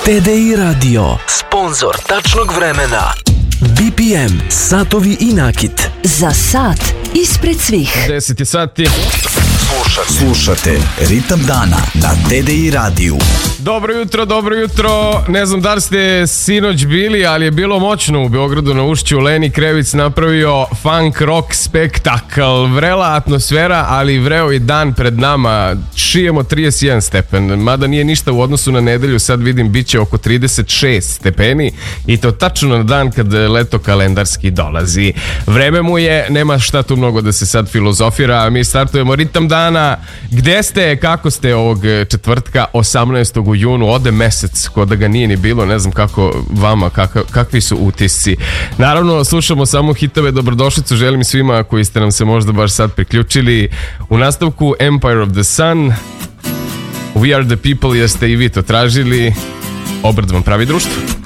TDI Radio, sponzor tačnog vremena. BPM, satovi i nakit. Za sat ispred svih. 10 sati. Slušate Ritam dana na TDI radiju. Dobro jutro. Ne znam da li ste sinoć bili, ali je bilo moćno u Beogradu na Ušću. Leni Krevic napravio funk rock spektakl. Vrela atmosfera, ali vreo i dan pred nama. Šijemo 31 stepen, mada nije ništa u odnosu na nedelju. Sad vidim biće oko 36 stepeni i to tačno na dan kad leto kalendarski dolazi. Vreme mu je, nema šta tu mnogo da se sad filozofira. Mi startujemo Ritam dana. Gde ste, kako ste ovog četvrtka 18. u junu, ode mesec, ko da ga nije ni bilo, ne znam kako vama, kakvi su utisci. Naravno, slušamo samo hitove, dobrodošlicu želim svima koji ste nam se možda baš sad priključili. U nastavku Empire of the Sun, We Are the People, jeste i vi to tražili. Obrad vam pravi društvo.